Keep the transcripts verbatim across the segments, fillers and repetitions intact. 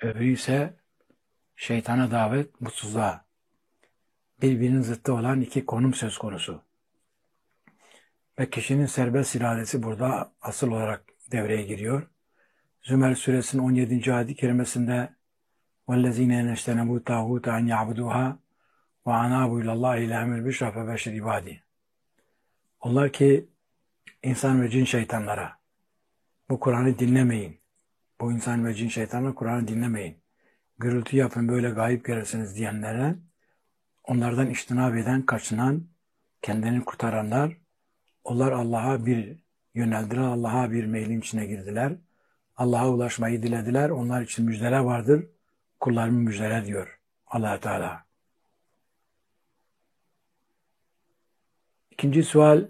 Öbürü ise şeytana davet, mutsuzluğa. Birbirinin zıttı olan iki konum söz konusu. Ve kişinin serbest iradesi burada asıl olarak devreye giriyor. Zümer suresinin on yedinci ayet-i kerimesinde وَالَّذ۪ينَ يَنَشْتَنَبُوا تَاغُوتَ اَنْ يَعْبُدُوهَا وَعَنَابُوا اِلَى اللّٰهِ اِلَٰهَ الْبِشْرَ فَبَشِّرْ عِبَادِهِ. Onlar ki insan ve cin şeytanlara bu Kur'an'ı dinlemeyin. Bu insan ve cin şeytanlara Kur'an'ı dinlemeyin. Gürültü yapın, böyle gayip görürsünüz diyenlere, onlardan iştinab eden, kaçınan, kendini kurtaranlar, onlar Allah'a bir yöneldiler, Allah'a bir meylin içine girdiler. Allah'a ulaşmayı dilediler. Onlar için müjdeler vardır. Kullarımın müjdeler diyor Allah Teala. İkinci sual,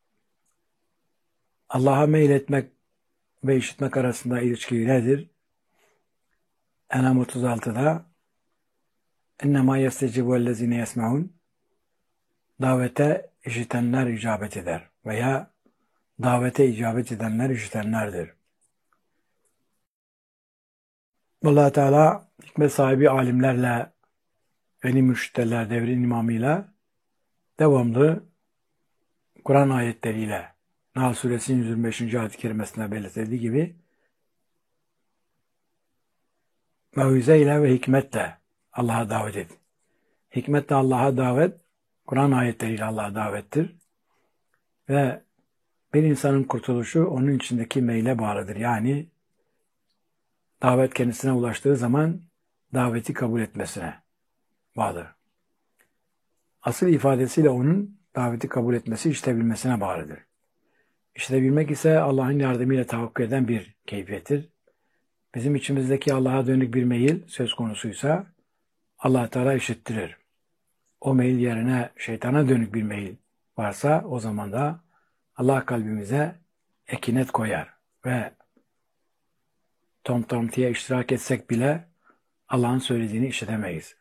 Allah'a meyletmek ve işitmek arasında ilişki nedir? En'am otuz altıda اِنَّمَا يَسْتَجِبُ وَالَّذِينَ يَسْمَعُونَ davete işitenler icabet eder veya davete icabet edenler işitenlerdir. Allah Teala hikmet sahibi alimlerle, veli mürşitlerle, devrin imamıyla devamlı Kur'an ayetleriyle Nahl suresinin yüz yirmi beşinci ayet-i kerimesinde belirtildiği gibi mevize ile ve hikmetle Allah'a davet et. Hikmetle Allah'a davet, Kur'an ayetleriyle Allah'a davettir. Ve bir insanın kurtuluşu onun içindeki meyle bağlıdır. Yani davet kendisine ulaştığı zaman daveti kabul etmesine bağlıdır. Asıl ifadesiyle onun daveti kabul etmesi, işitebilmesine bağlıdır. İşitebilmek ise Allah'ın yardımıyla tahakkuk eden bir keyfiyettir. Bizim içimizdeki Allah'a dönük bir meyil söz konusuysa Allah Teala işittirir. O meyil yerine şeytana dönük bir meyil varsa o zaman da Allah kalbimize ekinet koyar ve toplantıya iştirak etsek bile Allah'ın söylediğini işitemeyiz.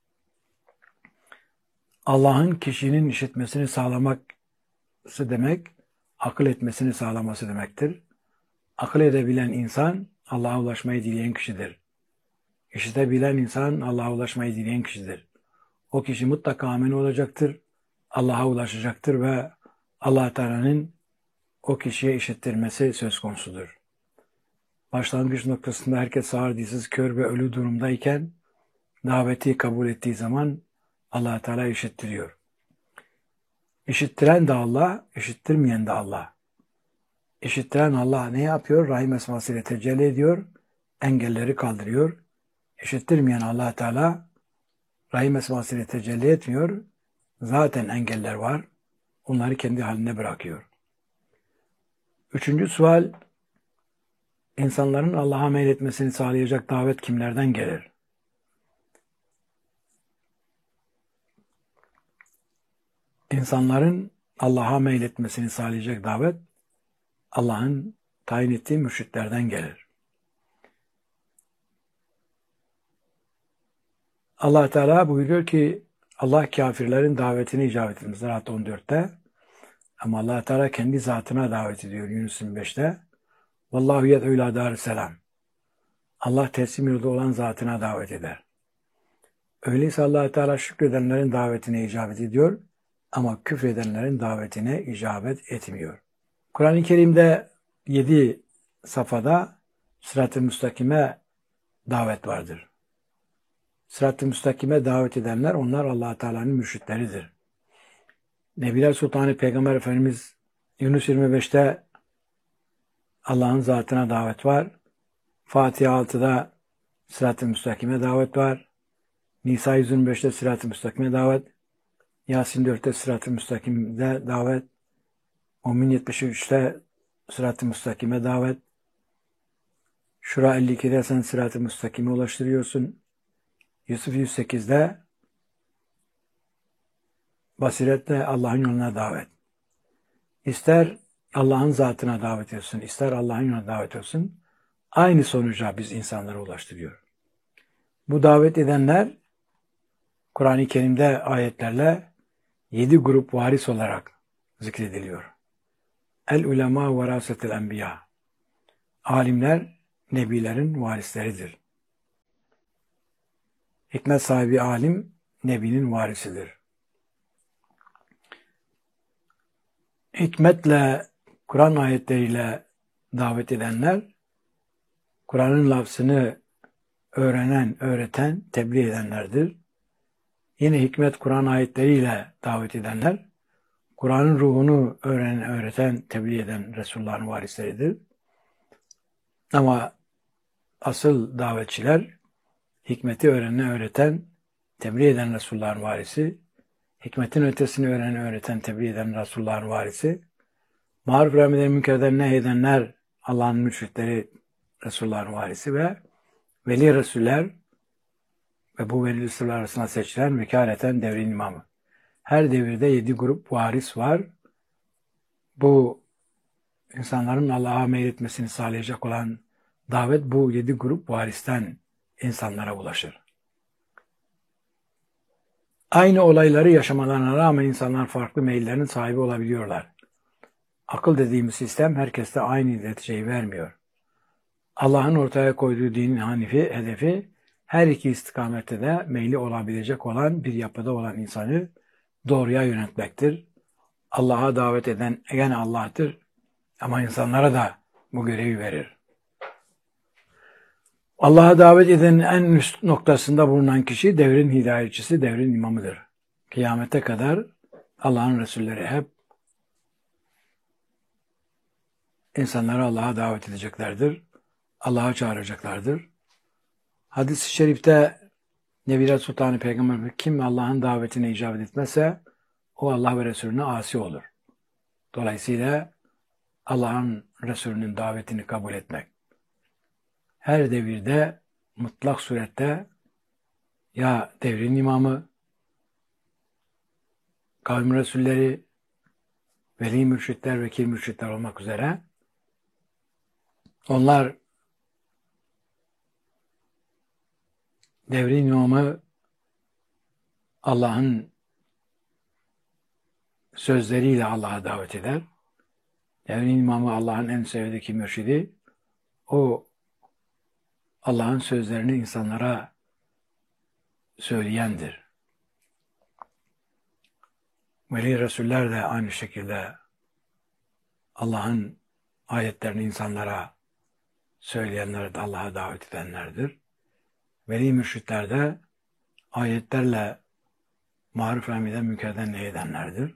Allah'ın kişinin işitmesini sağlaması demek, akıl etmesini sağlaması demektir. Akıl edebilen insan Allah'a ulaşmayı dileyen kişidir. İşitebilen insan Allah'a ulaşmayı dileyen kişidir. O kişi mutlaka amin olacaktır, Allah'a ulaşacaktır ve Allah Teala'nın o kişiye işittirmesi söz konusudur. Başlangıç noktasında herkes sağır dilsiz, kör ve ölü durumdayken daveti kabul ettiği zaman Allah Teala işittiriyor. İşittiren de Allah, işittirmeyen de Allah. İşittiren Allah ne yapıyor? Rahim esmasıyla tecelli ediyor, engelleri kaldırıyor. İşittirmeyen Allah Teala Rahim esmasıyla tecelli etmiyor. Zaten engeller var. Onları kendi haline bırakıyor. Üçüncü sual, insanların Allah'a meyletmesini sağlayacak davet kimlerden gelir? İnsanların Allah'a meyletmesini sağlayacak davet, Allah'ın tayin ettiği mürşitlerden gelir. Allah Teala buyuruyor ki, Allah kafirlerin davetini icabet etmez. Ziraat on dörtte. Ama Allah Teala kendi zatına davet ediyor Yunus yirmi beşte. Vallahu yed'u ila darisselam. Allah teslim yolda olan zatına davet eder. Öyleyse Allah Teala şükredenlerin davetine icabet ediyor ama küfredenlerin davetine icabet etmiyor. Kur'an-ı Kerim'de yedi safhada sırat-ı müstakime davet vardır. Sırat-ı müstakime davet edenler onlar Allah Teala'nın mürşitleridir. Nebiler Sultanı Peygamber Efendimiz Yunus yirmi beşte Allah'ın zatına davet var. Fatiha altıda sırat-ı müstakime davet var. Nisa yüz yirmi beşte sırat-ı müstakime davet. Yasin dörtte sırat-ı müstakime davet. Mümin yetmiş üçte sırat-ı müstakime davet. Şura elli ikide sen sırat-ı müstakime ulaştırıyorsun. Yusuf yüz sekizde basiretle Allah'ın yoluna davet. İster Allah'ın zatına davet etsin, ister Allah'ın yoluna davet etsin, aynı sonuca biz insanlara ulaştırıyor. Bu davet edenler Kur'an-ı Kerim'de ayetlerle yedi grup varis olarak zikrediliyor. El ulema verasetel enbiya. Alimler nebilerin varisleridir. Hikmet sahibi alim, Nebi'nin varisidir. Hikmetle, Kur'an ayetleriyle davet edenler, Kur'an'ın lafzını öğrenen, öğreten, tebliğ edenlerdir. Yine hikmet Kur'an ayetleriyle davet edenler, Kur'an'ın ruhunu öğrenen, öğreten, tebliğ eden Resulullah'ın varisleridir. Ama asıl davetçiler, hikmeti öğrenen, öğreten, tebliğ eden Resulullah'ın varisi, hikmetin ötesini öğrenen, öğreten, tebliğ eden Resulullah'ın varisi, maruf ve emreden münkerden nehyedenler Allah'ın mürşitleri, Resulullah'ın varisi ve veli Resuller ve bu veli Resuller arasında seçilen vekaleten devrin imamı. Her devirde yedi grup varis var. Bu insanların Allah'a meyletmesini sağlayacak olan davet bu yedi grup varisten insanlara ulaşır. Aynı olayları yaşamalarına rağmen insanlar farklı meyillerin sahibi olabiliyorlar. Akıl dediğimiz sistem herkeste aynı neticeyi vermiyor. Allah'ın ortaya koyduğu dinin hanifi hedefi her iki istikamette de meyli olabilecek olan bir yapıda olan insanı doğruya yönetmektir. Allah'a davet eden gene Allah'tır ama insanlara da bu görevi verir. Allah'a davet edenin en üst noktasında bulunan kişi devrin hidayetçisi, devrin imamıdır. Kıyamete kadar Allah'ın Resulleri hep insanları Allah'a davet edeceklerdir. Allah'a çağıracaklardır. Hadis-i şerifte Nebi Sultanı Peygamber kim Allah'ın davetine icabet etmezse o Allah ve Resulüne asi olur. Dolayısıyla Allah'ın Resulünün davetini kabul etmek. Her devirde mutlak surette ya devrin imamı, kavim Resulleri, veli mürşitler, vekil mürşitler olmak üzere onlar devrin imamı Allah'ın sözleriyle Allah'a davet eder. Devrin imamı Allah'ın en sevdiği mürşidi. O Allah'ın sözlerini insanlara söyleyendir. Veli Resuller de aynı şekilde Allah'ın ayetlerini insanlara söyleyenler de Allah'a davet edenlerdir. Veli mürşitler de ayetlerle maruf emreden münkerden nehyedenlerdir.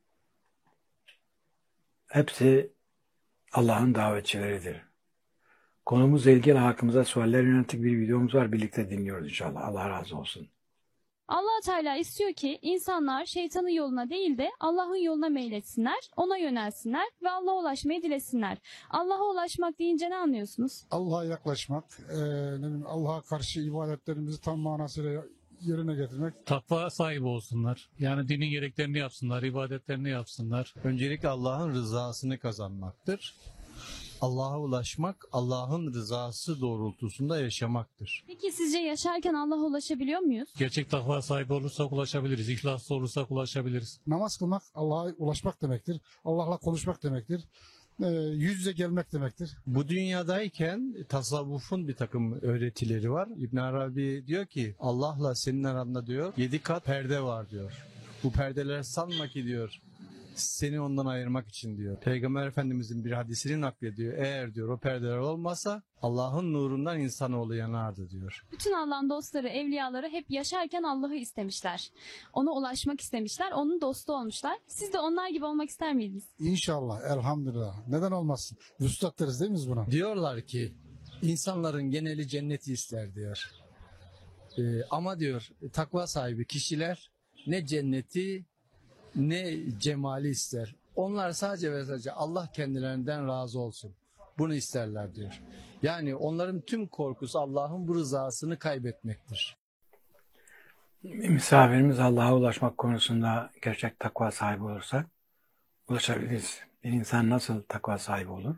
Hepsi Allah'ın davetçileridir. Konumuzla ilgili hakkımıza sualler yönelik bir videomuz var. Birlikte dinliyoruz inşallah. Allah razı olsun. Allah Teala istiyor ki insanlar şeytanın yoluna değil de Allah'ın yoluna meyletsinler, ona yönelsinler ve Allah'a ulaşmayı dilesinler. Allah'a ulaşmak deyince ne anlıyorsunuz? Allah'a yaklaşmak, e, ne bileyim, Allah'a karşı ibadetlerimizi tam manasıyla yerine getirmek. Takva sahibi olsunlar. Yani dinin gereklerini yapsınlar, ibadetlerini yapsınlar. Öncelikle Allah'ın rızasını kazanmaktır. Allah'a ulaşmak, Allah'ın rızası doğrultusunda yaşamaktır. Peki sizce yaşarken Allah'a ulaşabiliyor muyuz? Gerçek takva sahibi olursak ulaşabiliriz. İhlaslı olursak ulaşabiliriz. Namaz kılmak Allah'a ulaşmak demektir. Allah'la konuşmak demektir. E, yüz yüze gelmek demektir. Bu dünyadayken tasavvufun bir takım öğretileri var. İbn Arabi diyor ki Allah'la senin aranda diyor yedi kat perde var diyor. Bu perdeler sanma ki diyor seni ondan ayırmak için diyor. Peygamber Efendimizin bir hadisini naklediyor. Eğer diyor o perdeler olmasa Allah'ın nurundan insanoğlu yanardı diyor. Bütün Allah'ın dostları, evliyaları hep yaşarken Allah'ı istemişler. Ona ulaşmak istemişler, onun dostu olmuşlar. Siz de onlar gibi olmak ister miydiniz? İnşallah, elhamdülillah. Neden olmasın? Vüslat deriz değil mi biz buna? Diyorlar ki insanların geneli cenneti ister diyor. Ee, ama diyor takva sahibi kişiler ne cenneti ne cemali ister. Onlar sadece ve sadece Allah kendilerinden razı olsun. Bunu isterler diyor. Yani onların tüm korkusu Allah'ın bu rızasını kaybetmektir. Misafirimiz Allah'a ulaşmak konusunda gerçek takva sahibi olursa ulaşabiliriz. Bir insan nasıl takva sahibi olur?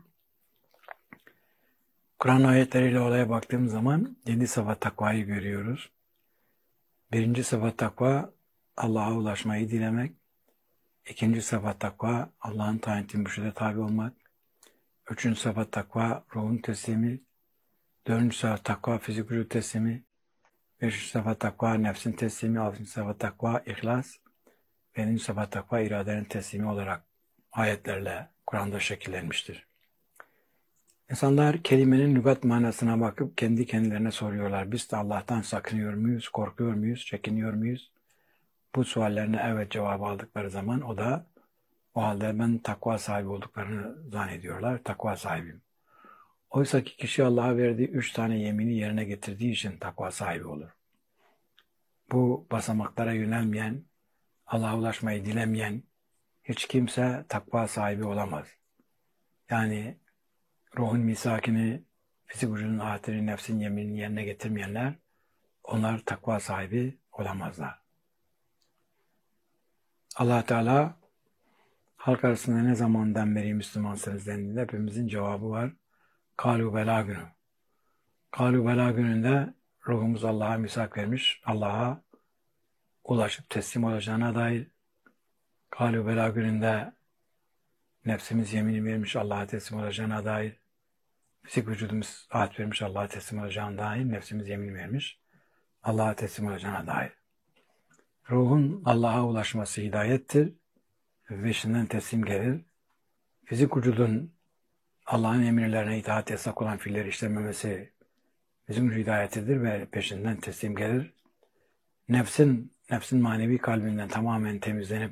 Kur'an ayetleriyle olaya baktığımız zaman yedi sıfat takvayı görüyoruz. Birinci sıfat takva Allah'a ulaşmayı dilemek. İkinci sıfat takva Allah'ın tayin ettiği mürşide tabi olmak. Üçüncü sıfat takva ruhun teslimi. Dördüncü sıfat takva fizik vücut teslimi. Beşinci sefa takva, nefsin teslimi. Altıncı sefa takva, ihlas. Ve yedinci sefa takva, iradenin teslimi olarak ayetlerle Kur'an'da şekillenmiştir. İnsanlar kelimenin lügat manasına bakıp kendi kendilerine soruyorlar. Biz de Allah'tan sakınıyor muyuz, korkuyor muyuz, çekiniyor muyuz? Bu suallerine evet cevabı aldıkları zaman o da o halde ben takva sahibi olduklarını zannediyorlar. Takva sahibiyim. Oysa ki kişi Allah'a verdiği üç tane yemini yerine getirdiği için takva sahibi olur. Bu basamaklara yönelmeyen, Allah'a ulaşmayı dilemeyen hiç kimse takva sahibi olamaz. Yani ruhun misakini, fizik vücudun ahiretini, nefsin yeminini yerine getirmeyenler, onlar takva sahibi olamazlar. Allah Teala halk arasında ne zamandan beri Müslümansınız dendiğinde hepimizin cevabı var. Kalu bela günü. Kalu bela gününde ruhumuz Allah'a misak vermiş, Allah'a ulaşıp teslim olacağına dair. Kalu bela gününde nefsimiz yemin vermiş, Allah'a teslim olacağına dair. Fizik vücudumuz ahit vermiş, Allah'a teslim olacağına dair. Nefsimiz yemin vermiş, Allah'a teslim olacağına dair. Ruhun Allah'a ulaşması hidayettir ve peşinden teslim gelir. Fizik vücudun Allah'ın emirlerine itaat yasak olan fiilleri işlememesi bizim hidayetidir ve peşinden teslim gelir. Nefsin, nefsin manevi kalbinden tamamen temizlenip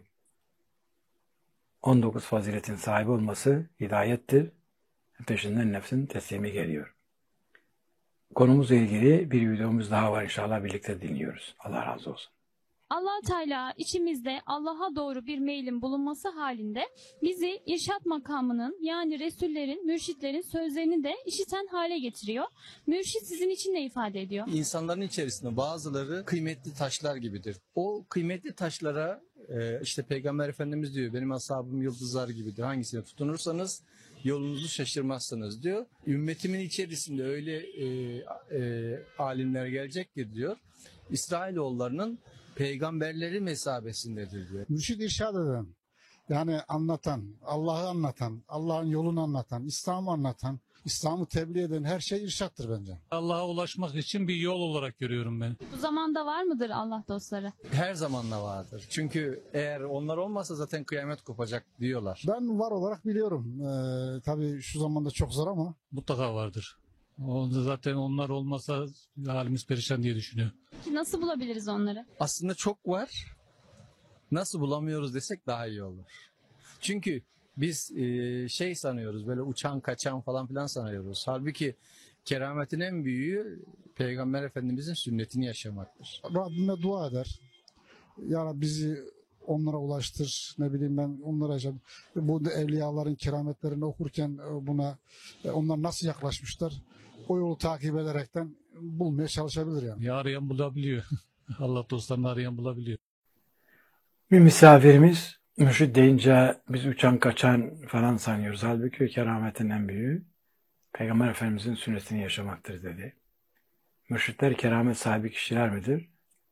on dokuz faziletin sahibi olması hidayettir. Peşinden nefsin teslimi geliyor. Konumuzla ilgili bir videomuz daha var, inşallah birlikte dinliyoruz. Allah razı olsun. Allah Teala içimizde Allah'a doğru bir meylin bulunması halinde bizi irşat makamının yani Resullerin, mürşitlerin sözlerini de işiten hale getiriyor. Mürşit sizin için ne ifade ediyor? İnsanların içerisinde bazıları kıymetli taşlar gibidir. O kıymetli taşlara e, işte Peygamber Efendimiz diyor, benim ashabım yıldızlar gibidir. Hangisine tutunursanız yolunuzu şaşırmazsınız diyor. Ümmetimin içerisinde öyle e, e, alimler gelecektir diyor. İsrailoğullarının peygamberleri mesabesindedir diyor. Mürşid irşad eden, yani anlatan, Allah'ı anlatan, Allah'ın yolunu anlatan, İslam'ı anlatan, İslam'ı tebliğ eden her şey irşattır bence. Allah'a ulaşmak için bir yol olarak görüyorum ben. Bu zamanda var mıdır Allah dostları? Her zaman da vardır. Çünkü eğer onlar olmasa zaten kıyamet kopacak diyorlar. Ben var olarak biliyorum. Ee, tabii şu zamanda çok zor ama Mutlaka vardır. O da zaten onlar olmasa halimiz perişan diye düşünüyor. Peki nasıl bulabiliriz onları? Aslında çok var. Nasıl bulamıyoruz desek daha iyi olur. Çünkü biz e, şey sanıyoruz, böyle uçan kaçan falan filan sanıyoruz. Halbuki kerametin en büyüğü Peygamber Efendimizin sünnetini yaşamaktır. Rabbime dua eder. Ya Rabbi bizi onlara ulaştır. Ne bileyim ben onlara yaşam. Bu evliyaların kerametlerini okurken buna onlar nasıl yaklaşmışlar? O yolu takip ederekten bulmaya çalışabilir yani. Ya arayan bulabiliyor. Allah dostlarını arayan bulabiliyor. Bir misafirimiz mürşid deyince biz uçan kaçan falan sanıyoruz. Halbuki kerametin en büyüğü Peygamber Efendimizin sünnetini yaşamaktır dedi. Mürşitler keramet sahibi kişiler midir?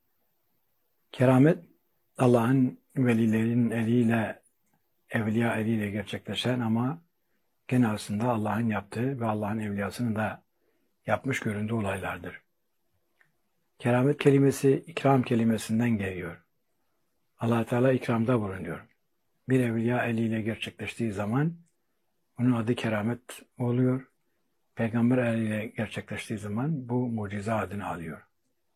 Keramet Allah'ın velilerin eliyle, evliya eliyle gerçekleşen ama gene aslında Allah'ın yaptığı ve Allah'ın evliyasının da yapmış göründüğü olaylardır. Keramet kelimesi ikram kelimesinden geliyor. Allah Teala ikramda bulunuyor. Bir evliya eliyle gerçekleştiği zaman bunun adı keramet oluyor. Peygamber eliyle gerçekleştiği zaman bu mucize adını alıyor.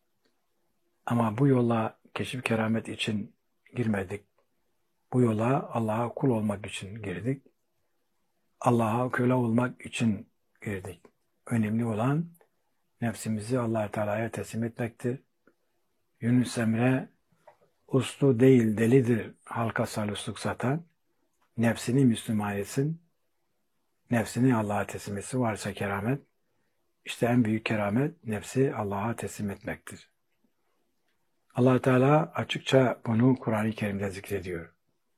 Ama bu yola keşif keramet için girmedik. Bu yola Allah'a kul olmak için girdik. Allah'a köle olmak için girdik. Önemli olan nefsimizi Allah Teala'ya teslim etmektir. Yunus Emre uslu değil delidir halka salusluk satan. Nefsini Müslüman etsin. Nefsini Allah'a teslim etsin. Varsa keramet. İşte en büyük keramet nefsi Allah'a teslim etmektir. Allah Teala açıkça bunu Kur'an-ı Kerim'de zikrediyor.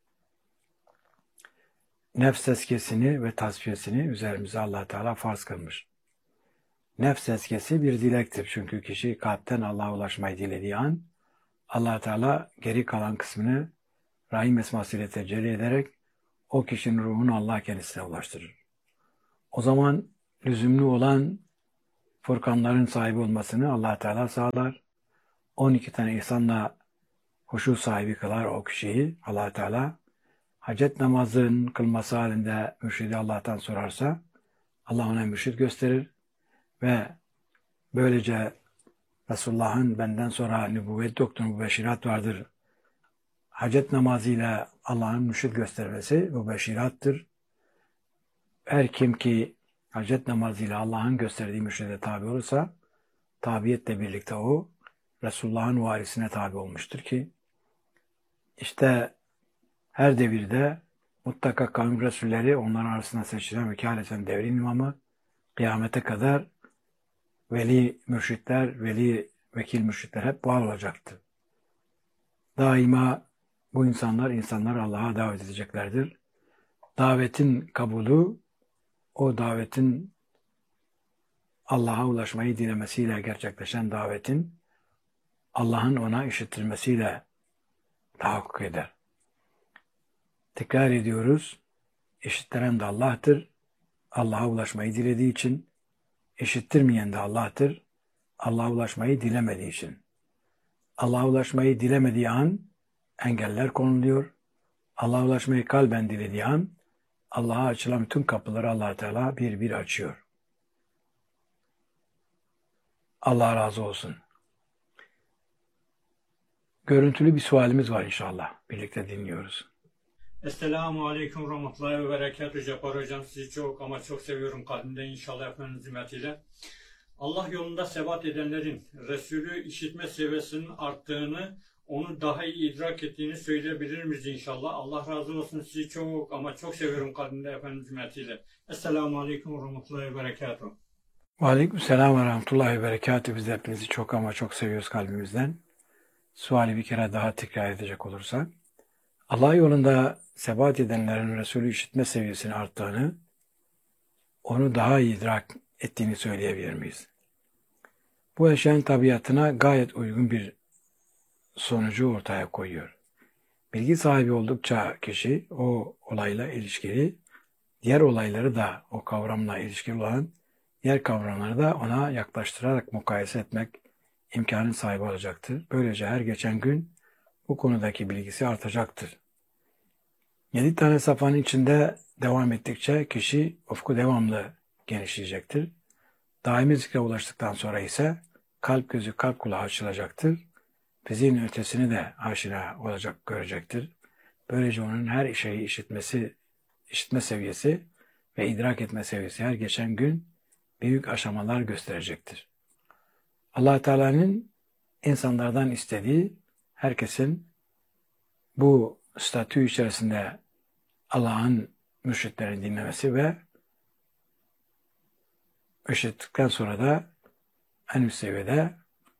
Nefs tezkiyesini ve tasfiyesini üzerimize Allah Teala farz kılmış. Nefs tezkiyesi bir dilektir. Çünkü kişi kalpten Allah'a ulaşmayı dilediği an Allah Teala geri kalan kısmını Rahim esmasıyla tecelli ederek o kişinin ruhunu Allah kendisine ulaştırır. O zaman lüzumlu olan Furkanların sahibi olmasını Allah Teala sağlar. on iki tane insanla huşu sahibi kılar o kişiyi Allah Teala. Hacet namazının kılması halinde mürşidi Allah'tan sorarsa Allah ona mürşid gösterir ve böylece Resulullah'ın benden sonra nübüvvet yoktur, bu beşirat vardır. Hacet namazıyla Allah'ın mürşid göstermesi bu beşirattır. Her kim ki hacet namazıyla Allah'ın gösterdiği mürşide tabi olursa tabiyetle birlikte o Resulullah'ın varisine tabi olmuştur ki işte her devirde mutlaka kavim Resulleri onların arasında seçilen vekaleten devrin imamı kıyamete kadar veli mürşitler, veli vekil mürşitler hep var olacaktır. Daima bu insanlar insanları Allah'a davet edeceklerdir. Davetin kabulü o davetin Allah'a ulaşmayı dilemesiyle gerçekleşen davetin Allah'ın ona işittirmesiyle tahakkuk eder. Tekrar ediyoruz. İşittiren de Allah'tır. Allah'a ulaşmayı dilediği için. İşittirmeyen de Allah'tır. Allah'a ulaşmayı dilemediği için. Allah'a ulaşmayı dilemediği an engeller konuluyor. Allah'a ulaşmayı kalben dilediği an Allah'a açılan tüm kapıları Allah Teala bir bir açıyor. Allah razı olsun. Görüntülü bir sualimiz var inşallah. Birlikte dinliyoruz. Esselamu Aleyküm Rahmetullahi ve Berekatuhu. Cabbar Hocam sizi çok ama çok seviyorum kalbimden inşallah efendim hizmetiyle. Allah yolunda sebat edenlerin Resulü işitme seviyesinin arttığını, onu daha iyi idrak ettiğini söyleyebilir miyiz inşallah? Allah razı olsun sizi çok ama çok seviyorum kalbimden efendim hizmetiyle. Esselamu Aleyküm Rahmetullahi ve Berekatuhu. Ve aleyküm selam ve rahmetullahi ve berekatuhu. Biz hepinizi çok ama çok seviyoruz kalbimizden. Suali bir kere daha tekrar edecek olursak. Allah yolunda sebat edenlerin Resulü işitme seviyesinin arttığını, onu daha iyi idrak ettiğini söyleyebilir miyiz? Bu eşyanın tabiatına gayet uygun bir sonucu ortaya koyuyor. Bilgi sahibi oldukça kişi o olayla ilişkili, diğer olayları da o kavramla ilişkili olan diğer kavramları da ona yaklaştırarak mukayese etmek imkanın sahibi olacaktır. Böylece her geçen gün bu konudaki bilgisi artacaktır. Yedi tane safhanın içinde devam ettikçe kişi ufku devamlı genişleyecektir. Daimi zikre ulaştıktan sonra ise kalp gözü kalp kulağı açılacaktır. Fiziğin ötesini de aşina olacak, görecektir. Böylece onun her şeyi işitmesi, işitme seviyesi ve idrak etme seviyesi her geçen gün büyük aşamalar gösterecektir. Allah Teala'nın insanlardan istediği herkesin bu statü içerisinde Allah'ın mürşitlerini dinlemesi ve işittikten sonra da en üst seviyede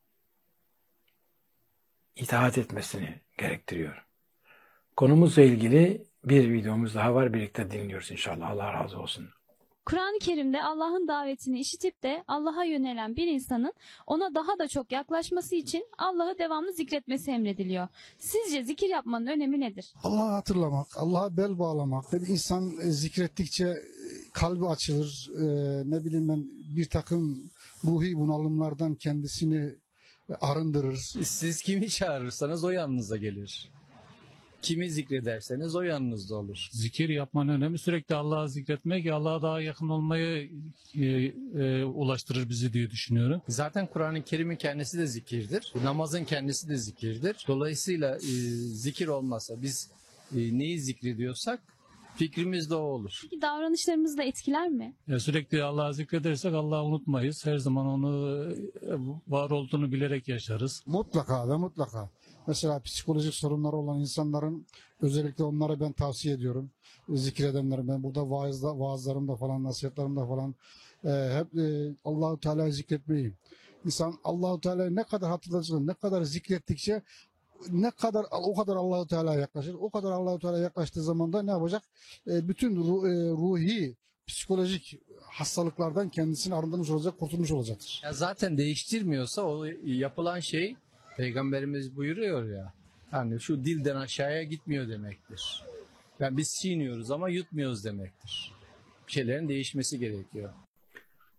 itaat etmesini gerektiriyor. Konumuzla ilgili bir videomuz daha var. Birlikte dinliyoruz inşallah. Allah razı olsun. Kur'an-ı Kerim'de Allah'ın davetini işitip de Allah'a yönelen bir insanın ona daha da çok yaklaşması için Allah'ı devamlı zikretmesi emrediliyor. Sizce zikir yapmanın önemi nedir? Allah'ı hatırlamak, Allah'a bel bağlamak. Tabii insan e, zikrettikçe e, kalbi açılır. E, ne bileyim ben bir takım ruhi bunalımlardan kendisini e, arındırır. Siz kimi çağırırsanız o yanınıza gelir. Kimi zikrederseniz o yanınızda olur. Zikir yapmanın önemi sürekli Allah'ı zikretmek, Allah'a daha yakın olmayı e, e, ulaştırır bizi diye düşünüyorum. Zaten Kur'an-ı Kerim'in kendisi de zikirdir. Namazın kendisi de zikirdir. Dolayısıyla e, zikir olmasa biz e, neyi zikrediyorsak fikrimiz de o olur. Peki davranışlarımızı da etkiler mi? E, sürekli Allah'ı zikredersek Allah'ı unutmayız. Her zaman onu e, var olduğunu bilerek yaşarız. Mutlaka ve mutlaka. Mesela psikolojik sorunları olan insanların özellikle onlara ben tavsiye ediyorum. Zikredenlere ben burada vaazda, vaazlarımda falan, nasihatlerimde falan e, hep e, Allahu Teala'yı zikretmeyi. İnsan Allahu Teala'yı ne kadar hatırlatırsa, ne kadar zikrettikçe ne kadar o kadar Allahu Teala'ya yaklaşır. O kadar Allahu Teala'ya yaklaştığı zaman da ne yapacak? E, bütün ruh, e, ruhi, psikolojik hastalıklardan kendisini arındırmış olacak, kurtulmuş olacaktır. Ya zaten değiştirmiyorsa o yapılan şey Peygamberimiz buyuruyor ya. Yani şu dilden aşağıya gitmiyor demektir. Yani biz çiğniyoruz ama yutmuyoruz demektir. Bir şeylerin değişmesi gerekiyor.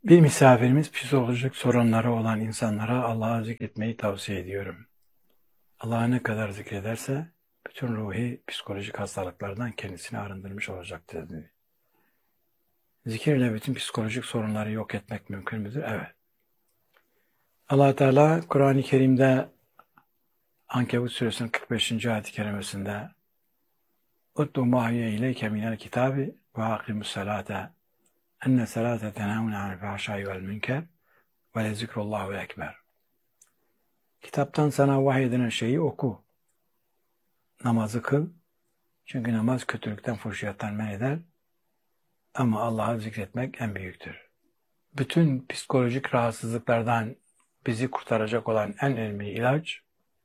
Bir misafirimiz psikolojik sorunları olan insanlara Allah'ı zikretmeyi tavsiye ediyorum. Allah'ı ne kadar zikrederse bütün ruhi psikolojik hastalıklardan kendisini arındırmış olacaktır dedi. Zikirle bütün psikolojik sorunları yok etmek mümkün müdür? Evet. Allah Teala Kur'an-ı Kerim'de Ankebut suresinin kırk beşinci ayet-i kerimesinde "Utlu mahiye ileyke minel kitabi ve akimus salate enne salate tenavun anil fahşai vel münker ve lezikrullahu ekber." Kitaptan sana vahyedilen şeyi oku. Namazı kıl. Çünkü namaz kötülükten, fuhşiyattan men eder. Ama Allah'ı zikretmek en büyüktür. Bütün psikolojik rahatsızlıklardan bizi kurtaracak olan en önemli ilaç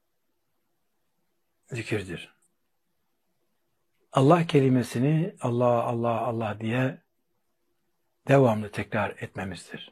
zikirdir. Allah kelimesini Allah, Allah, Allah diye devamlı tekrar etmemizdir.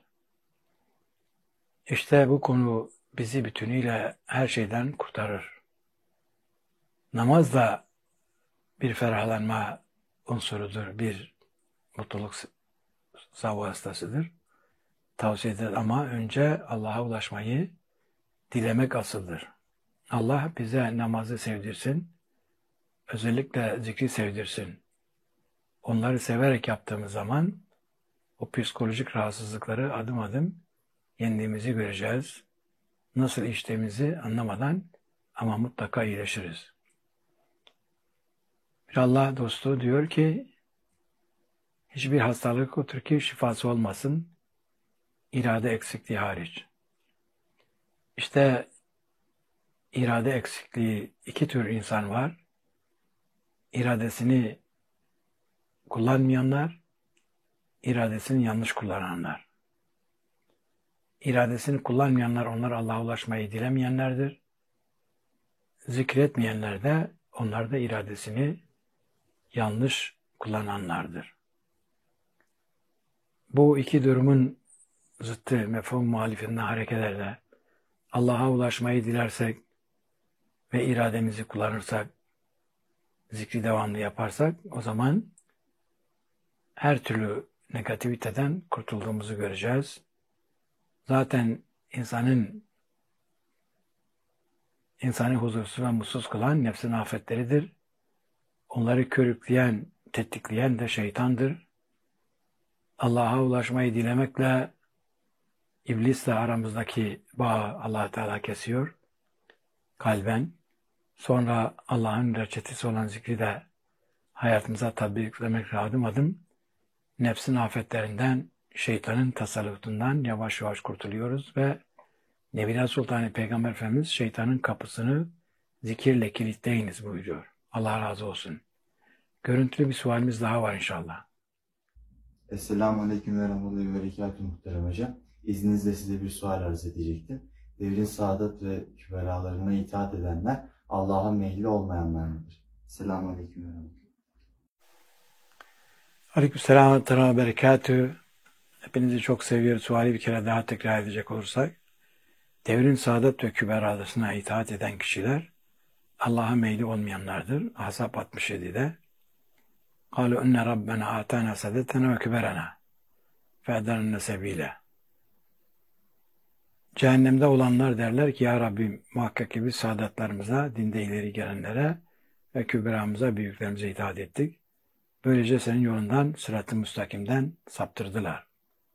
İşte bu konu bizi bütünüyle her şeyden kurtarır. Namaz da bir ferahlanma unsurudur, bir mutluluk vasıtasıdır. Tavsiye eder ama önce Allah'a ulaşmayı dilemek asıldır. Allah bize namazı sevdirsin, özellikle zikri sevdirsin. Onları severek yaptığımız zaman o psikolojik rahatsızlıkları adım adım yendiğimizi göreceğiz. Nasıl içtiğimizi anlamadan ama mutlaka iyileşiriz. Bir Allah dostu diyor ki, hiçbir hastalık otur ki şifası olmasın, irade eksikliği hariç. İşte irade eksikliği iki tür insan var. İradesini kullanmayanlar, iradesini yanlış kullananlar. İradesini kullanmayanlar, onlar Allah'a ulaşmayı dilemeyenlerdir. Zikretmeyenler de, onlar da iradesini yanlış kullananlardır. Bu iki durumun zıttı, mefhum muhalifinde hareket ederler. Allah'a ulaşmayı dilersek ve irademizi kullanırsak, zikri devamlı yaparsak, o zaman her türlü negativiteden kurtulduğumuzu göreceğiz. Zaten insanın insanı huzursuz ve mutsuz kılan nefsin afetleridir. Onları körükleyen, tetikleyen de şeytandır. Allah'a ulaşmayı dilemekle iblisle aramızdaki bağı Allah Teala kesiyor kalben. Sonra Allah'ın reçetesi olan zikri de hayatımıza tatbiklemek adım adım nefsin afetlerinden, şeytanın tasallutundan yavaş yavaş kurtuluyoruz ve Nebiler Sultanı Peygamber Efendimiz şeytanın kapısını zikirle kilitleyiniz buyuruyor. Allah razı olsun. Görüntülü bir sualimiz daha var inşallah. Esselamu Aleyküm ve Rahmetullahi ve Berekatuhu muhterem hocam. İzninizle size bir sual arz edecektim. Devrin saadat ve küberalarına itaat edenler Allah'a meyilli olmayanlar mıdır? Esselamu Aleyküm ve Rahmetullahi. Aleykümselam ve Berekatuhu. Hepinizi çok seviyoruz. Suali bir kere daha tekrar edecek olursak, devrin saadet ve küberalarına itaat eden kişiler Allah'a meyli olmayanlardır. Ahzab altmış yedi'de قَالُوا اِنَّ رَبَّنَا آتَانَا سَادَتَنَا وَكُبَرَنَا فَاَدَرَنَّ سَب۪يلًا. Cehennemde olanlar derler ki, ya Rabbim muhakkak ki biz saadetlerimize, dinde ileri gelenlere ve küberamıza, büyüklerimize itaat ettik. Böylece senin yolundan, sırat-ı müstakimden saptırdılar.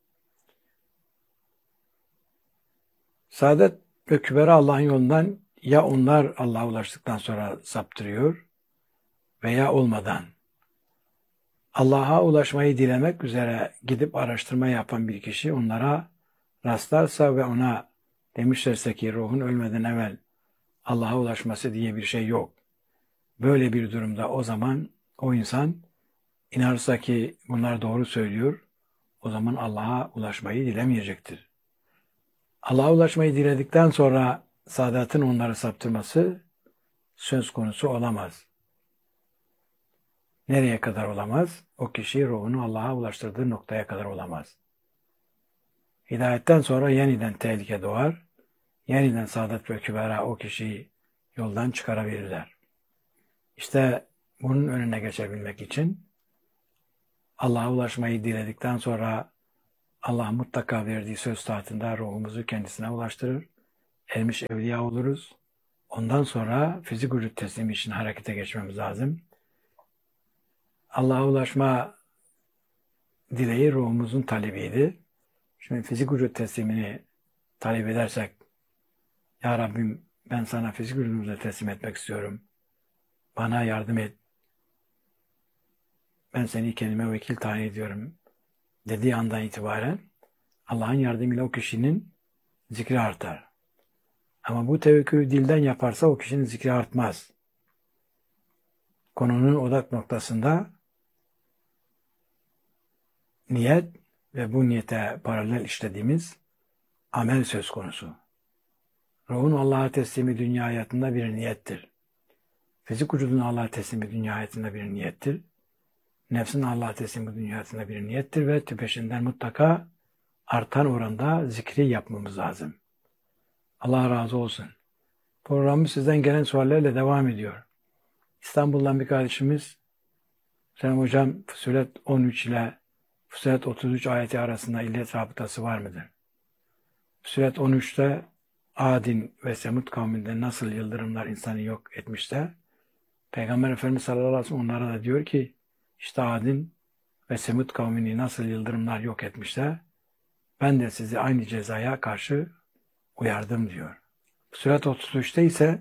Saadet ve kübera Allah'ın yolundan ya onlar Allah'a ulaştıktan sonra saptırıyor veya olmadan. Allah'a ulaşmayı dilemek üzere gidip araştırma yapan bir kişi onlara rastlarsa ve ona demişlerse ki ruhun ölmeden evvel Allah'a ulaşması diye bir şey yok. Böyle bir durumda o zaman o insan inanırsa ki bunlar doğru söylüyor, o zaman Allah'a ulaşmayı dilemeyecektir. Allah'a ulaşmayı diledikten sonra saadetin onları saptırması söz konusu olamaz. Nereye kadar olamaz? O kişi ruhunu Allah'a ulaştırdığı noktaya kadar olamaz. Hidayetten sonra yeniden tehlike doğar. Yeniden saadet ve kübera o kişiyi yoldan çıkarabilirler. İşte bunun önüne geçebilmek için Allah'a ulaşmayı diledikten sonra Allah mutlaka verdiği söz tahtında ruhumuzu kendisine ulaştırır. Ermiş evliya oluruz. Ondan sonra fizik vücut teslimi için harekete geçmemiz lazım. Allah'a ulaşma dileği ruhumuzun talebiydi. Şimdi fizik vücut teslimini talep edersek, Ya Rabbim ben sana fizik vücudumu teslim etmek istiyorum. Bana yardım et. Ben seni kendime vekil tayin ediyorum dediği andan itibaren Allah'ın yardımıyla o kişinin zikri artar. Ama bu tevekkülü dilden yaparsa o kişinin zikri artmaz. Konunun odak noktasında niyet ve bu niyete paralel işlediğimiz amel söz konusu. Ruhun Allah'a teslimi dünya hayatında bir niyettir. Fizik vücudun Allah'a teslimi dünya hayatında bir niyettir. Nefsin Allah'a teslimi dünya hayatında bir niyettir ve peşinden mutlaka artan oranda zikri yapmamız lazım. Allah razı olsun. Programı sizden gelen suallerle devam ediyor. İstanbul'dan bir kardeşimiz, Selam Hocam, Fussilet on üç ile Fussilet otuz üç ayeti arasında illet rabıtası var mıdır? Fussilet on üçte Adin ve Semud kavminde nasıl yıldırımlar insanı yok etmişler, Peygamber Efendimiz sallallahu aleyhi ve sellem onlara da diyor ki, işte Adin ve Semud kavmini nasıl yıldırımlar yok etmişler, ben de sizi aynı cezaya karşı uyardım diyor. Fussilet otuz üçte ise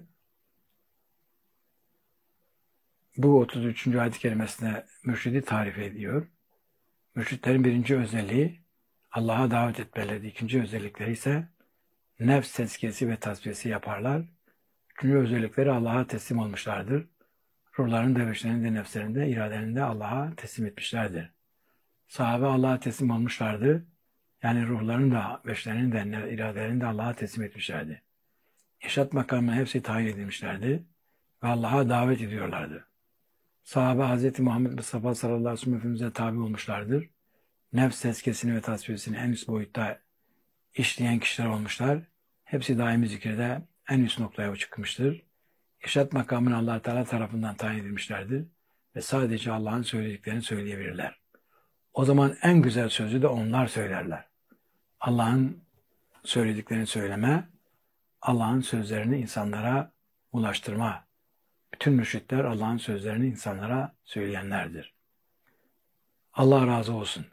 bu otuz üçüncü ayet-i kerimesine mürşidi tarif ediyor. Mürşitlerin birinci özelliği Allah'a davet etmeleri, ikinci özellikleri ise nefs tezkiyesi ve tasfiyesi yaparlar. Üçüncü özellikleri Allah'a teslim olmuşlardır. Ruhların de, beşlerinin de, nefslerinin de, iradenin de Allah'a teslim etmişlerdir. Sahabe Allah'a teslim olmuşlardı. Yani ruhların da, beşlerinin de, iradelerinin de Allah'a teslim etmişlerdi. İrşad makamına hepsi tayin edilmişlerdi ve Allah'a davet ediyorlardı. Sahabe Hz. Muhammed Mustafa sallallahu aleyhi ve sellem Efendimiz'e tabi olmuşlardır. Nefs tezkiyesini ve tasfiyesini en üst boyutta işleyen kişiler olmuşlar. Hepsi daimi zikirde en üst noktaya çıkmıştır. İrşad makamını Allah Teala tarafından tayin edilmişlerdir ve sadece Allah'ın söylediklerini söyleyebilirler. O zaman en güzel sözü de onlar söylerler. Allah'ın söylediklerini söyleme, Allah'ın sözlerini insanlara ulaştırma. Bütün mürşitler Allah'ın sözlerini insanlara söyleyenlerdir. Allah razı olsun.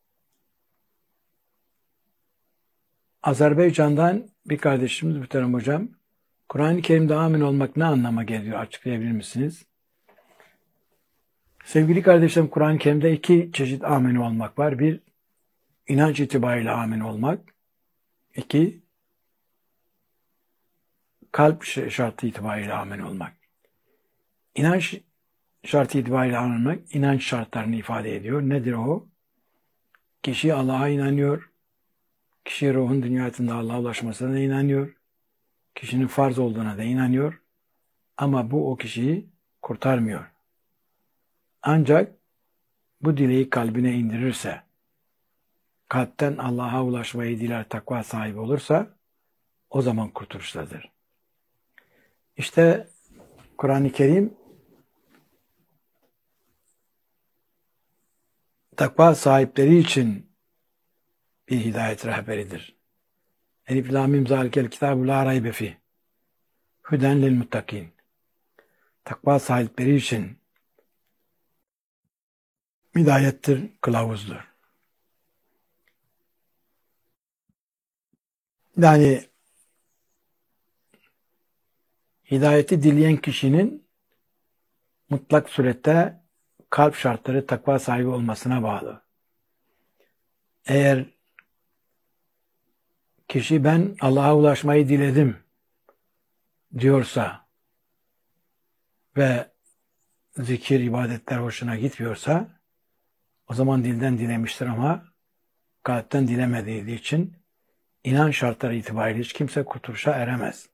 Azerbaycan'dan bir kardeşimiz Muhterem Hocam, Kur'an-ı Kerim'de amin olmak ne anlama geliyor? Açıklayabilir misiniz? Sevgili kardeşlerim, Kur'an-ı Kerim'de iki çeşit amin olmak var. Bir, inanç itibariyle amin olmak. İki, kalp şartı itibariyle amin olmak. İnanç şartı itibariyle amin olmak, inanç şartlarını ifade ediyor. Nedir o? Kişi Allah'a inanıyor. Kişi ruhun dünya hayatında Allah'a ulaşmasına da inanıyor. Kişinin farz olduğuna da inanıyor. Ama bu o kişiyi kurtarmıyor. Ancak bu dileği kalbine indirirse, kalpten Allah'a ulaşmayı diler, takva sahibi olursa o zaman kurtuluştadır. İşte Kur'an-ı Kerim takva sahipleri için bir hidayet rehberidir. Elif lam mim zalikel kitabu la raybe fih. Huden lil muttakin. Takva sahipleri için hidayettir, kılavuzdur. Yani hidayeti dileyen kişinin mutlak surette kalp şartları takva sahibi olmasına bağlı. Eğer kişi ben Allah'a ulaşmayı diledim diyorsa ve zikir, ibadetler hoşuna gitmiyorsa o zaman dilden dilemiştir ama kalpten dilemediği için inanç şartları itibariyle hiç kimse kurtuluşa eremez.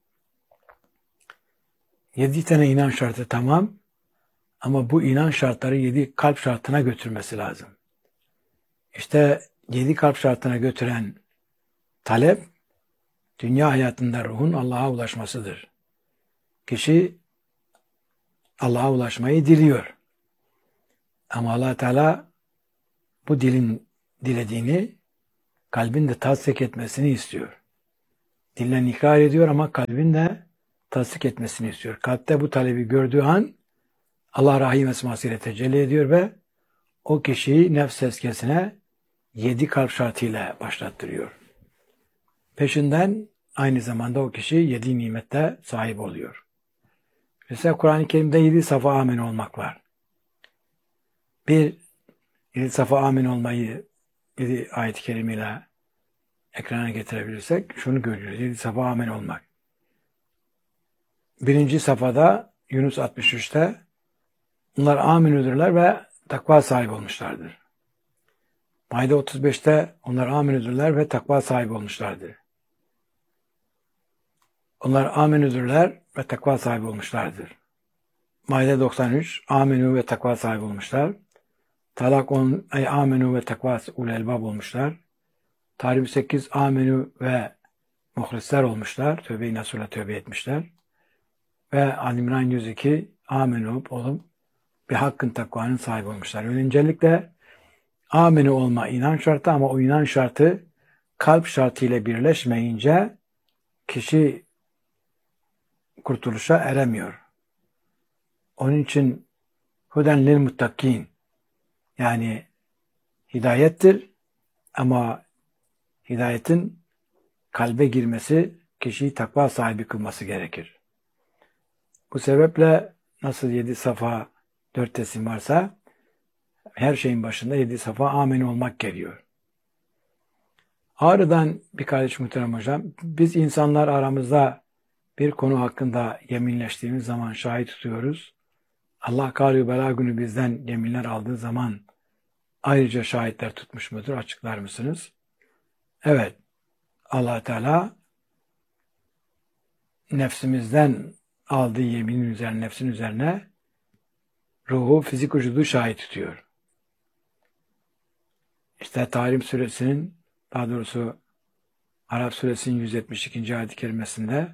Yedi tane inanç şartı tamam ama bu inanç şartları yedi kalp şartına götürmesi lazım. İşte yedi kalp şartına götüren talep, dünya hayatında ruhun Allah'a ulaşmasıdır. Kişi Allah'a ulaşmayı diliyor. Ama Allah Teala bu dilin dilediğini kalbin de tasdik etmesini istiyor. Dille ikrar ediyor ama kalbin de tasdik etmesini istiyor. Kalpte bu talebi gördüğü an Allah rahim esmasıyla tecelli ediyor ve o kişiyi nefs tezkiyesine yedi kalp şartıyla başlattırıyor. Peşinden aynı zamanda o kişi yedi nimette sahip oluyor. Mesela Kur'an-ı Kerim'de yedi safa amin olmak var. Bir, yedi safa amin olmayı bir ayet-i kerimeyle ekrana getirebilirsek şunu görüyoruz. Yedi safa amin olmak. Birinci safhada Yunus altmış üçte onlar aminüdürler ve takva sahibi olmuşlardır. Maide otuz beşte onlar aminüdürler ve takva sahibi olmuşlardır. Onlar aminüdürler ve takva sahibi olmuşlardır. Maide doksan üç aminü ve takva sahibi olmuşlar. Talak on ey aminü ve takva ul elbab olmuşlar. Tahrim sekiz aminü ve muhlisler olmuşlar. Tövbe-i Nasuh'a tövbe etmişler. Ve Al-İmran yüz iki aminü olup bir hakkın takvanın sahibi olmuşlar. Öncelikle amini olma inan şartı ama o inan şartı kalp şartı ile birleşmeyince kişi kurtuluşa eremiyor. Onun için huden lil muttakin yani hidayettir ama hidayetin kalbe girmesi kişiyi takva sahibi kılması gerekir. Bu sebeple nasıl yedi safa dört tesim varsa her şeyin başında yedi safa amin olmak geliyor. Ağrı'dan bir kardeş muhterem hocam, biz insanlar aramızda bir konu hakkında yeminleştiğimiz zaman şahit tutuyoruz. Allah Kâlû Belâ günü bizden yeminler aldığı zaman ayrıca şahitler tutmuş mudur? Açıklar mısınız? Evet. Allah Teala nefsimizden aldığı yeminin üzerine, nefsin üzerine ruhu, fizik vücudu şahit tutuyor. İşte Tahrim suresinin, daha doğrusu Arap suresinin yüz yetmiş ikinci ayet-i kerimesinde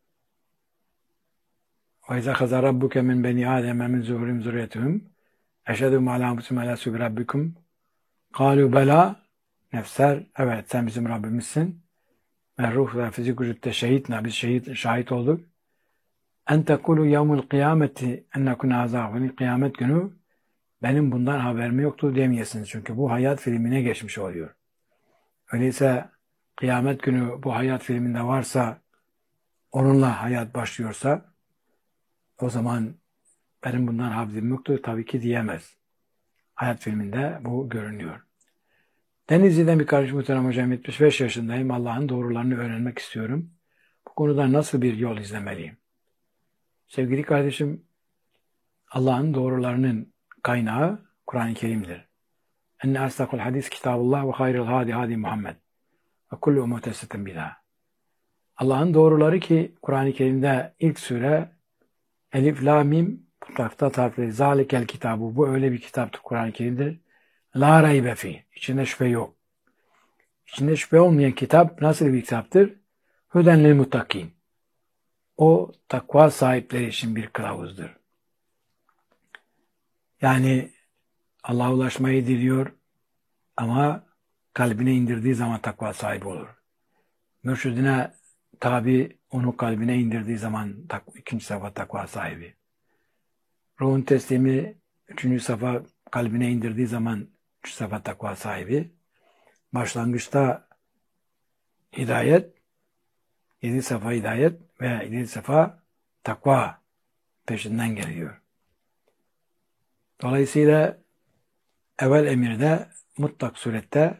وَاِذَا خَزَى رَبُّكَ مِنْ بَنِي آدَمَ مِنْ زُهُرِمْ زُرِيَتُهُمْ اَشَهَدُهُمْ عَلَى أَنْفُسِهِمْ أَلَسْتُ بِرَبِّكُمْ قَالُوا بَلَى Nefsler, evet sen bizim Rabbimizsin. Ve ruh ve fizik vücutta şehitna, biz şehit, şahit olduk. En tekulu yevmul kıyameti ennekun azâhuni kıyamet günü benim bundan haberim yoktu demeyesiniz. Çünkü bu hayat filmine geçmiş oluyor. Öyleyse kıyamet günü bu hayat filminde varsa onunla hayat başlıyorsa o zaman benim bundan haberim yoktu tabii ki diyemez. Hayat filminde bu görünüyor. Denizli'den bir kardeşim muhterem hocam yetmiş beş yaşındayım. Allah'ın doğrularını öğrenmek istiyorum. Bu konuda nasıl bir yol izlemeliyim? Sevgili kardeşim, Allah'ın doğrularının kaynağı Kur'an-ı Kerim'dir. Enne asdakul hadis kitabullah ve hayrul hadi hadi Muhammed ve kullu muhtesetin bidah. Allah'ın doğruları ki Kur'an-ı Kerim'de ilk sure Elif, La, Mim mutlakta tarifleri. Zalikel kitabı. Bu öyle bir kitaptır. Kur'an-ı Kerim'dir. La raybe fi. İçinde şüphe yok. İçinde şüphe olmayan kitap nasıl bir kitaptır? Hüden lil muttakin. O takva sahipleri için bir kılavuzdur. Yani Allah'a ulaşmayı diliyor ama kalbine indirdiği zaman takva sahibi olur. Mürşidine tabi onu kalbine indirdiği zaman tak, ikinci safa takva sahibi. Ruhun teslimi üçüncü safa kalbine indirdiği zaman üç safa takva sahibi. Başlangıçta hidayet, yedi safa hidayet ve yedi safa takva peşinden geliyor. Dolayısıyla evvel emirde mutlak surette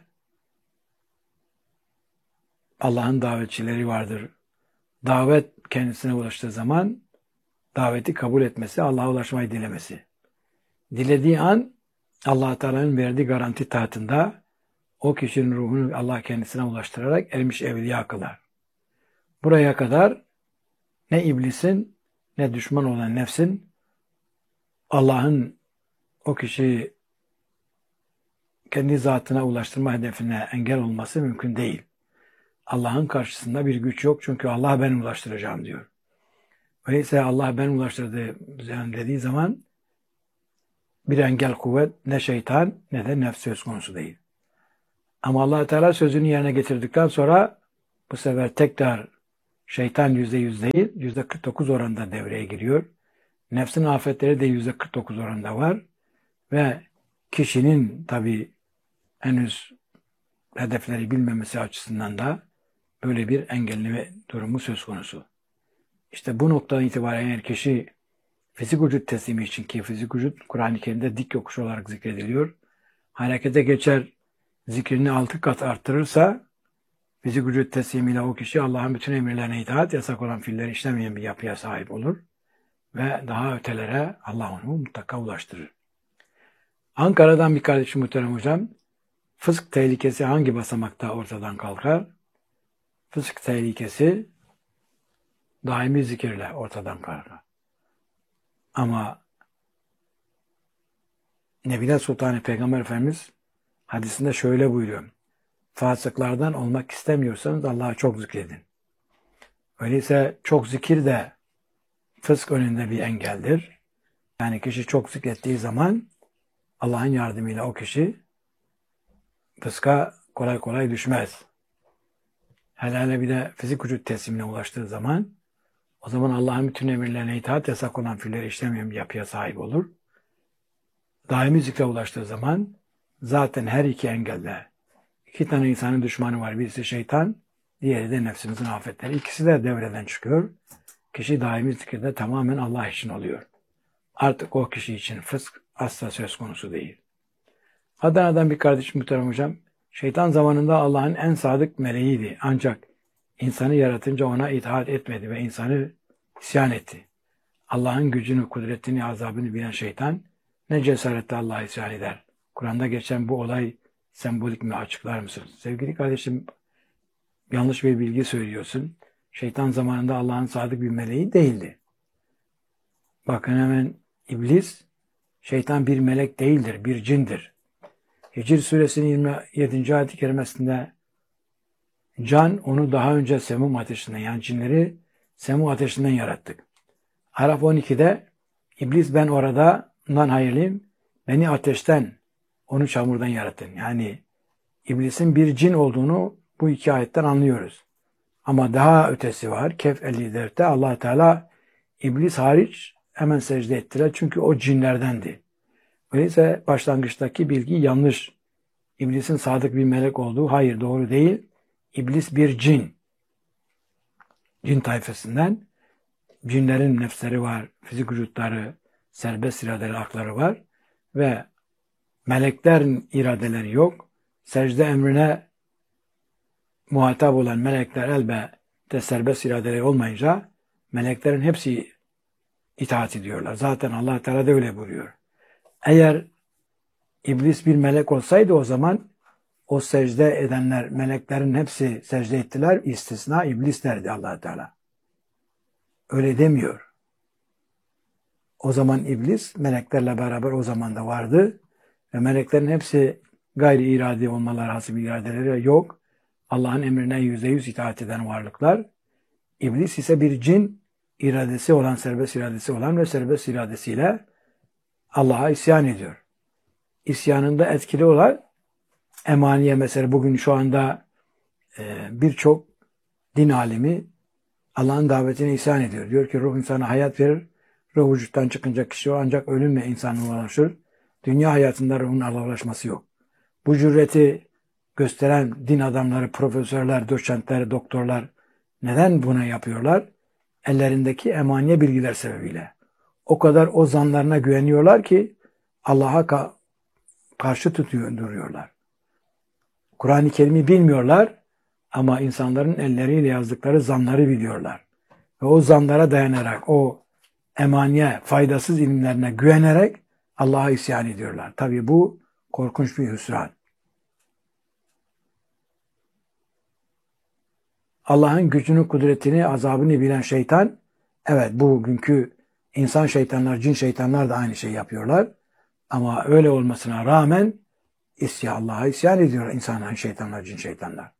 Allah'ın davetçileri vardır. Davet kendisine ulaştığı zaman daveti kabul etmesi, Allah'a ulaşmayı dilemesi. Dilediği an Allah Teala'nın verdiği garanti tahtında o kişinin ruhunu Allah kendisine ulaştırarak ermiş evliya kılar. Buraya kadar ne iblisin ne düşman olan nefsin Allah'ın o kişiyi kendi zatına ulaştırma hedefine engel olması mümkün değil. Allah'ın karşısında bir güç yok çünkü Allah ben ulaştıracağım diyor. Öyleyse Allah ben ulaştırdı dediği zaman bir engel kuvvet ne şeytan ne de nefs söz konusu değil. Ama Allah Teala sözünü yerine getirdikten sonra bu sefer tekrar şeytan yüzde yüz değil, yüzde kırk dokuz oranında devreye giriyor. Nefsin afetleri de yüzde kırk dokuz oranında var. Ve kişinin tabii henüz hedefleri bilmemesi açısından da böyle bir engelleme durumu söz konusu. İşte bu noktadan itibaren eğer kişi fizik vücut teslimi için, ki fizik vücut Kur'an-ı Kerim'de dik yokuş olarak zikrediliyor, harekete geçer, zikrini altı kat arttırırsa fizik vücut teslimiyle o kişi Allah'ın bütün emirlerine itaat, yasak olan fiilleri işlemeyen bir yapıya sahip olur ve daha ötelere Allah onu mutlaka ulaştırır. Ankara'dan bir kardeşim muhterem hocam, fısk tehlikesi hangi basamakta ortadan kalkar? Fısk tehlikesi daimi zikirle ortadan kalkar. Ama Nebile Sultanı Peygamber Efendimiz hadisinde şöyle buyuruyor: fasıklardan olmak istemiyorsanız Allah'a çok zikredin. Öyleyse çok zikir de fısk önünde bir engeldir. Yani kişi çok zikrettiği zaman Allah'ın yardımıyla o kişi fıska kolay kolay düşmez. Hele hele bir de fizik vücut teslimine ulaştığı zaman o zaman Allah'ın bütün emirlerine itaat, yasak olan fiilleri işlemeyen bir yapıya sahip olur. Daimi zikre ulaştığı zaman zaten her iki engelde iki tane insanın düşmanı var. Birisi şeytan, diğeri de nefsimizin afetleri. İkisi de devreden çıkıyor. Kişi daimi zikirde tamamen Allah için oluyor. Artık o kişi için fısk asla söz konusu değil. Adana'dan bir kardeşim muhterem hocam, şeytan zamanında Allah'ın en sadık meleğiydi. Ancak insanı yaratınca ona itaat etmedi ve insanı isyan etti. Allah'ın gücünü, kudretini, azabını bilen şeytan ne cesaretle Allah'a isyan eder. Kur'an'da geçen bu olay sembolik mi, açıklar mısınız? Sevgili kardeşim, yanlış bir bilgi söylüyorsun. Şeytan zamanında Allah'ın sadık bir meleği değildi. Bakın hemen iblis, şeytan bir melek değildir, bir cindir. Hicr suresinin yirmi yedinci ayet-i kerimesinde can onu daha önce semum ateşinden, yani cinleri semum ateşinden yarattık. Araf on ikide iblis ben orada ondan hayırlıyım, beni ateşten, onu çamurdan yarattın. Yani iblisin bir cin olduğunu bu iki ayetten anlıyoruz. Ama daha ötesi var. Kehf elli dörtte Allah Teala iblis hariç hemen secde ettiler. Çünkü o cinlerdendi. Öyleyse başlangıçtaki bilgi yanlış. İblisin sadık bir melek olduğu hayır, doğru değil. İblis bir cin. Cin tayfasından. Cinlerin nefsleri var, fizik vücutları, serbest iradeleri, akları var ve meleklerin iradeleri yok. Secde emrine muhatap olan melekler elbette serbest iradeleri olmayınca meleklerin hepsi itaat ediyorlar. Zaten Allah Teala da öyle buyuruyor. Eğer iblis bir melek olsaydı o zaman o secde edenler, meleklerin hepsi secde ettiler. İstisna iblis derdi Allah Teala. Öyle demiyor. O zaman iblis meleklerle beraber o zaman da vardı. Ve meleklerin hepsi gayri iradi olmaları hasbi iradeleri yok. Allah'ın emrine yüzde yüz itaat eden varlıklar. İblis ise bir cin, iradesi olan, serbest iradesi olan ve serbest iradesiyle Allah'a isyan ediyor. İsyanında etkili olan emaniye mesela bugün şu anda e, birçok din alimi Allah'ın davetine isyan ediyor. Diyor ki ruh insana hayat verir. Ruh vücuttan çıkınca kişi ancak ölümle insanlığa ulaşır. Dünya hayatında ruhun Allah'a ulaşması yok. Bu cüreti gösteren din adamları, profesörler, doçentler, doktorlar neden bunu yapıyorlar? Ellerindeki emaniye bilgiler sebebiyle. O kadar o zanlarına güveniyorlar ki Allah'a ka- karşı tutuyor, duruyorlar. Kur'an-ı Kerim'i bilmiyorlar ama insanların elleriyle yazdıkları zanları biliyorlar. Ve o zanlara dayanarak, o emaniye, faydasız ilimlerine güvenerek Allah'a isyan ediyorlar. Tabii bu korkunç bir hüsran. Allah'ın gücünü, kudretini, azabını bilen şeytan, evet bugünkü insan şeytanlar, cin şeytanlar da aynı şey yapıyorlar. Ama öyle olmasına rağmen isyan, Allah'a isyan ediyorlar insanlar, şeytanlar, cin şeytanlar.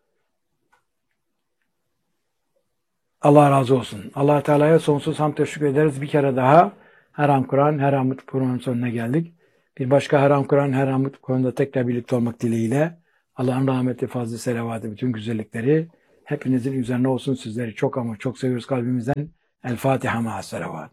Allah razı olsun. Allah Teala'ya sonsuz hamd teşekkür ederiz. Bir kere daha Haram Kur'an, Haram Kur'an'ın sonuna geldik. Bir başka Haram Kur'an, Haram Kur'an'da tekrar birlikte olmak dileğiyle Allah'ın rahmeti, fazlı, selavatı, bütün güzellikleri hepinizin üzerine olsun. Sizleri çok ama çok seviyoruz kalbimizden. El Fatiha ma'as selavat.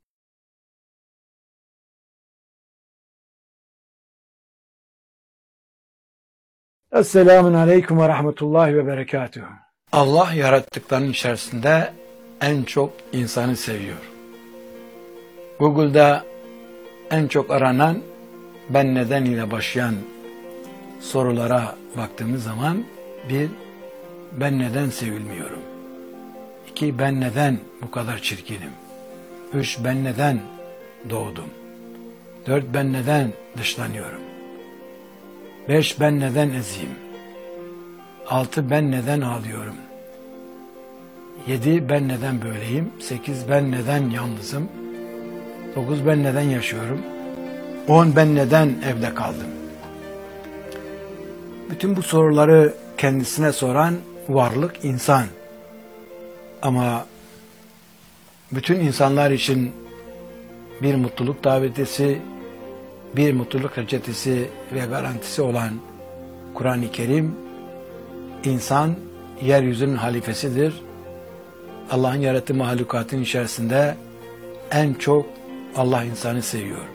Esselamun Aleyküm ve Rahmetullahi ve Berekatuhu. Allah yarattıklarının içerisinde en çok insanı seviyor. Google'da en çok aranan ben neden ile başlayan sorulara baktığımız zaman bir, ben neden sevilmiyorum? İki, ben neden bu kadar çirkinim? Üç, ben neden doğdum? Dört, ben neden dışlanıyorum? Beş, ben neden eziyim? Altı, ben neden ağlıyorum? Yedi, ben neden böyleyim? Sekiz, ben neden yalnızım? Dokuz, ben neden yaşıyorum? On, ben neden evde kaldım? Bütün bu soruları kendisine soran varlık insan. Ama bütün insanlar için bir mutluluk davetisi, bir mutluluk reçetesi ve garantisi olan Kur'an-ı Kerim, insan yeryüzünün halifesidir. Allah'ın yarattığı mahlukatın içerisinde en çok Allah insanı seviyor.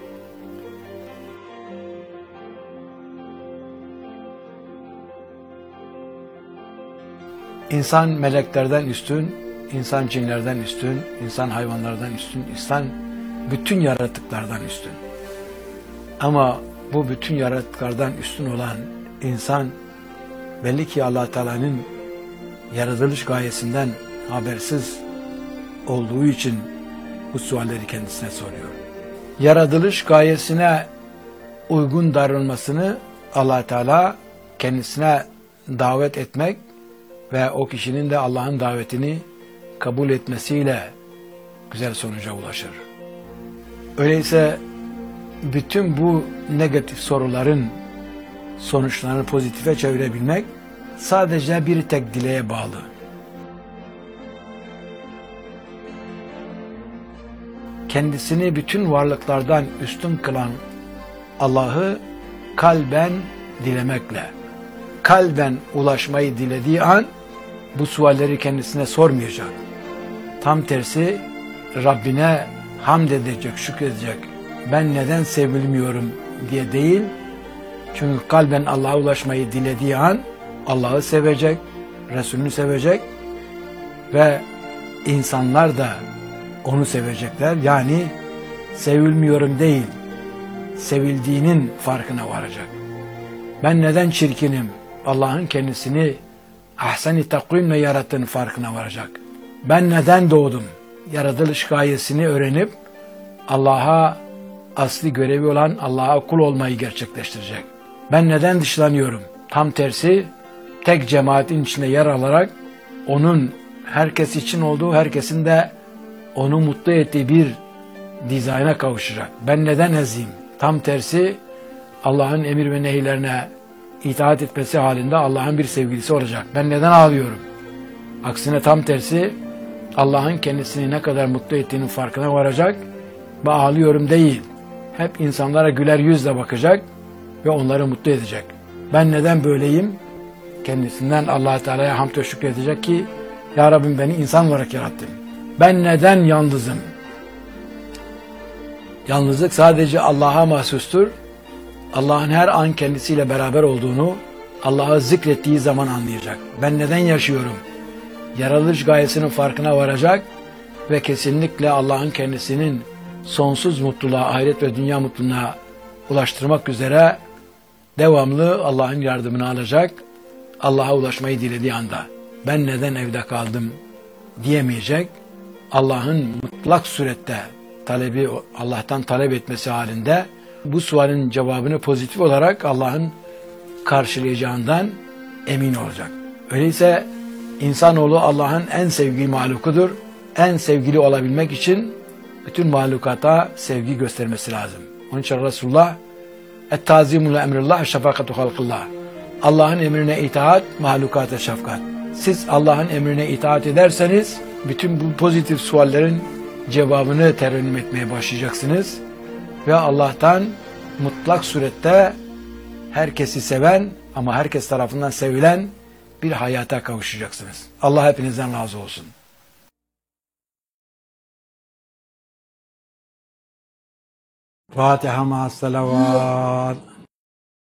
İnsan meleklerden üstün, insan cinlerden üstün, insan hayvanlardan üstün, insan bütün yaratıklardan üstün. Ama bu bütün yaratıklardan üstün olan insan belli ki Allah Teala'nın yaratılış gayesinden habersiz olduğu için bu sualleri kendisine soruyor. Yaratılış gayesine uygun davranmasını Allah Teala kendisine davet etmek ve o kişinin de Allah'ın davetini kabul etmesiyle güzel sonuca ulaşır. Öyleyse bütün bu negatif soruların sonuçlarını pozitife çevirebilmek sadece bir tek dileğe bağlı. Kendisini bütün varlıklardan üstün kılan Allah'ı kalben dilemekle, kalben ulaşmayı dilediği an bu sualleri kendisine sormayacak. Tam tersi Rabbine hamd edecek, şükredecek. Ben neden sevilmiyorum diye değil. Çünkü kalben Allah'a ulaşmayı dilediği an Allah'ı sevecek, Resulünü sevecek ve insanlar da onu sevecekler. Yani sevilmiyorum değil, sevildiğinin farkına varacak. Ben neden çirkinim? Allah'ın kendisini ahsen-i takvimle yarattığının farkına varacak. Ben neden doğdum? Yaratılış gayesini öğrenip Allah'a asli görevi olan Allah'a kul olmayı gerçekleştirecek. Ben neden dışlanıyorum? Tam tersi tek cemaatin içinde yer alarak onun herkes için olduğu, herkesin de onu mutlu ettiği bir dizayna kavuşacak. Ben neden eziyim? Tam tersi Allah'ın emir ve nehirlerine itaat etmesi halinde Allah'ın bir sevgilisi olacak. Ben neden ağlıyorum? Aksine tam tersi Allah'ın kendisini ne kadar mutlu ettiğinin farkına varacak ve ağlıyorum değil. Hep insanlara güler yüzle bakacak ve onları mutlu edecek. Ben neden böyleyim? Kendisinden Allah Teala'ya hamd ve şükredecek ki Ya Rabbim beni insan olarak yarattın. Ben neden yalnızım? Yalnızlık sadece Allah'a mahsustur. Allah'ın her an kendisiyle beraber olduğunu Allah'ı zikrettiği zaman anlayacak. Ben neden yaşıyorum? Yaratılış gayesinin farkına varacak ve kesinlikle Allah'ın kendisinin sonsuz mutluluğa, ahiret ve dünya mutluluğuna ulaştırmak üzere devamlı Allah'ın yardımını alacak. Allah'a ulaşmayı dilediği anda ben neden evde kaldım diyemeyecek. Allah'ın mutlak surette talebi, Allah'tan talep etmesi halinde bu sualin cevabını pozitif olarak Allah'ın karşılayacağından emin olacak. Öyleyse insanoğlu Allah'ın en sevgili mahlukudur. En sevgili olabilmek için bütün mahlukata sevgi göstermesi lazım. Onun için Resulullah et-tazimu li emrillah şefakatu halkillah. Allah'ın emrine itaat, mahlukata şefkat. Siz Allah'ın emrine itaat ederseniz bütün bu pozitif suallerin cevabını terennüm etmeye başlayacaksınız ve Allah'tan mutlak surette herkesi seven ama herkes tarafından sevilen bir hayata kavuşacaksınız. Allah hepinizden razı olsun. Fatiha ma'as salavat.